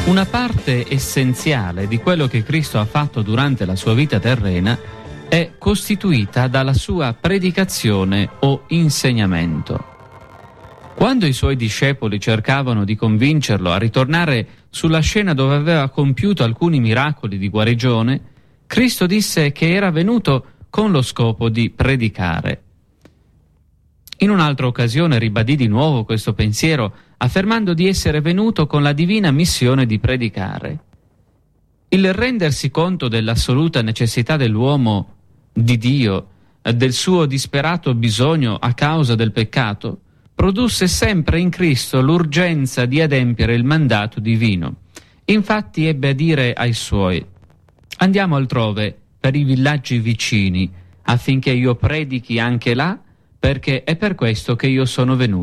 Una parte essenziale di quello che Cristo ha fatto durante la sua vita terrena è costituita dalla sua predicazione o insegnamento. Quando i suoi discepoli cercavano di convincerlo a ritornare sulla scena dove aveva compiuto alcuni miracoli di guarigione, Cristo disse che era venuto con lo scopo di predicare. In un'altra occasione ribadì di nuovo questo pensiero, affermando di essere venuto con la divina missione di predicare. Il rendersi conto dell'assoluta necessità dell'uomo di Dio, del suo disperato bisogno a causa del peccato, produsse sempre in Cristo l'urgenza di adempiere il mandato divino. Infatti ebbe a dire ai suoi: «Andiamo altrove, per i villaggi vicini, affinché io predichi anche là, perché è per questo che io sono venuto».